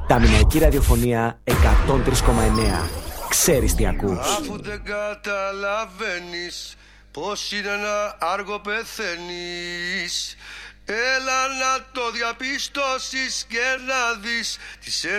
Τα Μηναϊκή Ραδιοφωνία 103,9. Ξέρεις τι ακούς. Αφού δεν καταλαβαίνεις πως είναι ένα άργο πεθαίνεις, έλα να το διαπιστώσεις και να δεις τις